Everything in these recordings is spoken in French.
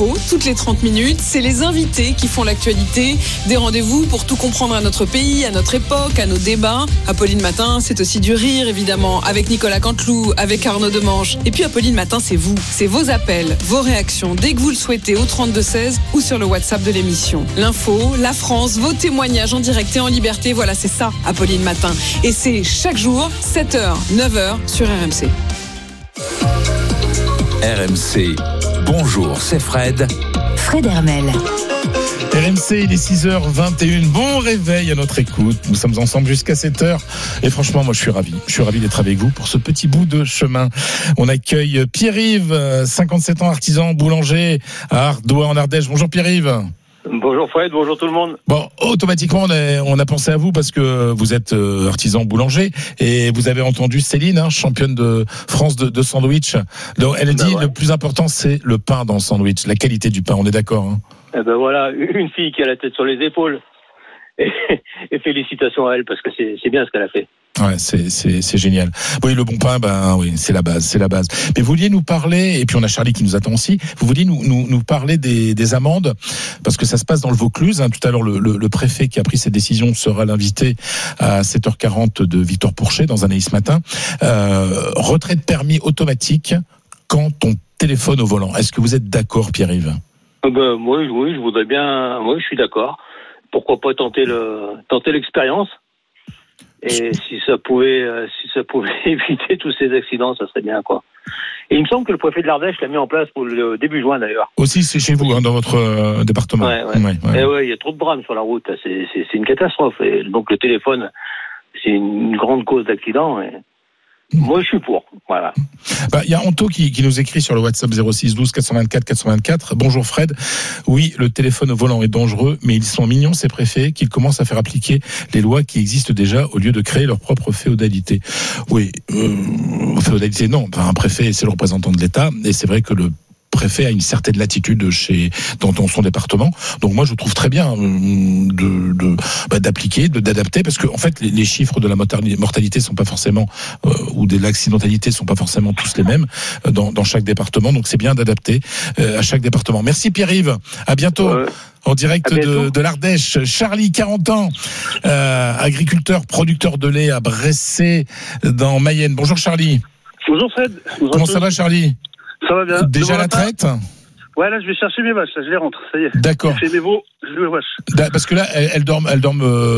l'info, toutes les 30 minutes. C'est les invités qui font l'actualité. Des rendez-vous pour tout comprendre à notre pays, à notre époque, à nos débats. Apolline Matin, c'est aussi du rire, évidemment, avec Nicolas Canteloup, avec Arnaud Demange. Et puis Apolline Matin, c'est vous. C'est vos appels, vos réactions, dès que vous le souhaitez, au 32-16 ou sur le WhatsApp de l'émission. L'info, la France, vos témoignages en direct et en liberté. Voilà, c'est ça, Apolline Matin. Et c'est chaque jour, 7h, 9h sur RMC. RMC, bonjour, c'est Fred. Fred Hermel. RMC, il est 6h21. Bon réveil à notre écoute. Nous sommes ensemble jusqu'à 7h. Et franchement, moi, je suis ravi d'être avec vous pour ce petit bout de chemin. On accueille Pierre-Yves, 57 ans, artisan boulanger à Ardoix en Ardèche. Bonjour Pierre-Yves. Bonjour Fred, bonjour tout le monde. Bon, automatiquement, on a pensé à vous parce que vous êtes artisan boulanger et vous avez entendu Céline, championne de France de sandwich. Donc, elle a dit le plus important, c'est le pain dans le sandwich, la qualité du pain. On est d'accord, Eh ben voilà, une fille qui a la tête sur les épaules. Et félicitations à elle parce que c'est bien ce qu'elle a fait. Ouais, c'est génial. Oui, le bon pain, oui, c'est la base. Mais vous vouliez nous parler, et puis on a Charlie qui nous attend aussi, vous vouliez nous parler des amendes, parce que ça se passe dans le Vaucluse. Tout à l'heure, le préfet qui a pris cette décision sera l'invité à 7h40 de Victor Pourchet dans Anaïs Matin. Retrait de permis automatique quand on téléphone au volant. Est-ce que vous êtes d'accord, Pierre-Yves ? Moi, oui, je voudrais bien. Moi, je suis d'accord. Pourquoi pas tenter l'expérience ? Et si ça pouvait éviter tous ces accidents, ça serait bien, quoi. Et il me semble que le préfet de l'Ardèche l'a mis en place pour le début juin, d'ailleurs. Aussi, c'est chez vous, dans votre département. Ouais. Et il y a trop de drames sur la route. C'est une catastrophe. Et donc le téléphone, c'est une grande cause d'accident. Et moi, je suis pour. Voilà. Il y a Anto qui nous écrit sur le WhatsApp 06 12 424 424. Bonjour Fred. Oui, le téléphone au volant est dangereux, mais ils sont mignons ces préfets qu'ils commencent à faire appliquer les lois qui existent déjà au lieu de créer leur propre féodalité. Oui, féodalité non. Un préfet, c'est le représentant de l'État, et c'est vrai que le préfet a une certaine latitude dans son département. Donc moi je trouve très bien d'appliquer, d'adapter, parce que en fait les chiffres de la mortalité sont pas forcément ou de l'accidentalité sont pas forcément tous les mêmes dans chaque département. Donc c'est bien d'adapter à chaque département. Merci Pierre-Yves. À bientôt. En direct de l'Ardèche. Charlie, 40 ans, agriculteur, producteur de lait à Bressé dans Mayenne. Bonjour Charlie. Bonjour Fred. Comment ça va Charlie ? Ça va bien. Déjà la traite ? Ouais, là je vais chercher mes vaches, là je les rentre, ça y est. D'accord. J'ai fait mes veaux, je les vaches. Parce que là, elles dorment dehors ?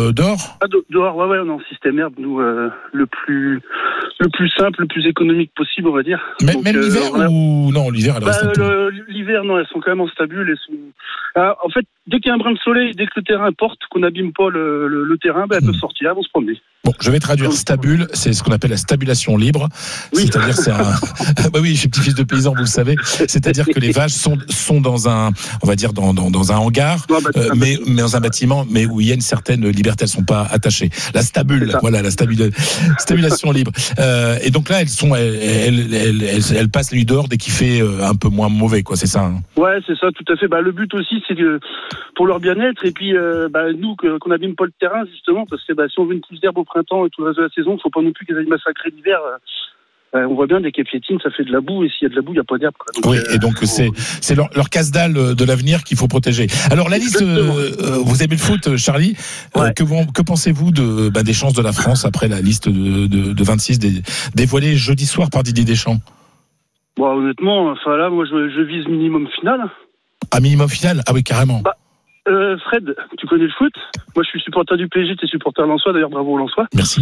Ah, dehors, ouais, on est en système herbe, nous, le plus simple, le plus économique possible, on va dire. Même l'hiver ou non, l'hiver elles restent un peu. L'hiver, non, elles sont quand même en stabule. En fait, dès qu'il y a un brin de soleil, dès que le terrain porte, qu'on n'abîme pas le terrain, elles peuvent sortir, elles vont se promener. Bon, je vais traduire stabule, c'est ce qu'on appelle la stabulation libre. Oui. C'est-à-dire c'est oui, je suis petit-fils de paysan, vous le savez. C'est-à-dire que les vaches sont dans un, on va dire dans un hangar, mais dans un bâtiment, mais où il y a une certaine liberté, elles sont pas attachées. La stabule, voilà, la stabulation libre. Et donc là, elles passent la nuit dehors dès qu'il fait un peu moins mauvais, quoi, c'est ça. Ouais, c'est ça, tout à fait. Le but aussi, c'est que pour leur bien-être, et puis nous, qu'on n'abîme pas le terrain, justement, parce que si on veut une pousse d'herbe au printemps et tout le reste de la saison, il ne faut pas non plus qu'ils aillent massacrer l'hiver. On voit bien, dès qu'elles piétinent, ça fait de la boue, et s'il y a de la boue, il n'y a pas d'herbe. Oui, et donc c'est leur casse-dalle de l'avenir qu'il faut protéger. Alors la liste, vous aimez le foot, Charlie, ouais. Que pensez-vous des chances de la France après la liste de 26 dévoilée jeudi soir par Didier Deschamps? Bon, honnêtement, là, moi je vise minimum finale. Ah, minimum finale? Ah oui, carrément. Fred, tu connais le foot? Moi je suis supporter du PSG, tu es supporter lensois, d'ailleurs bravo lensois. Merci.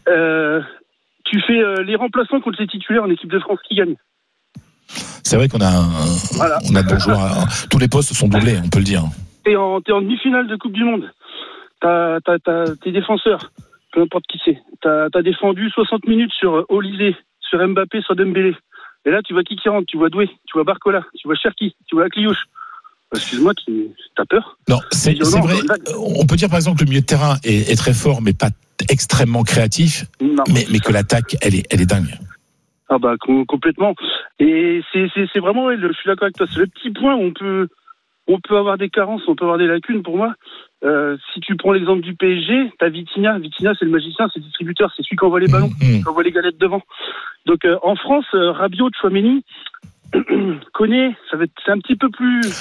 Tu fais les remplaçants contre les titulaires en équipe de France, qui gagne? C'est vrai qu'on a de bons joueurs. Tous les postes sont doublés, on peut le dire. T'es en demi-finale de Coupe du Monde. T'as tes défenseurs, peu importe qui c'est. T'as défendu 60 minutes sur Olysée, sur Mbappé, sur Dembélé. Et là, tu vois qui rentre? Tu vois Doué, tu vois Barcola, tu vois Cherki, tu vois Akliouche. Excuse-moi, t'as peur? Non, c'est vrai. On peut dire par exemple que le milieu de terrain est très fort, mais pas extrêmement créatif. Mais que l'attaque, elle est dingue. Ah complètement. Et c'est vraiment, je suis d'accord avec toi, c'est le petit point où on peut avoir des carences, on peut avoir des lacunes pour moi. Si tu prends l'exemple du PSG, t'as Vitinha, c'est le magicien, c'est le distributeur, c'est celui qui envoie les ballons, qui envoie les galettes devant. Donc en France, Rabiot, Tchouaméni, Koné, c'est un petit peu plus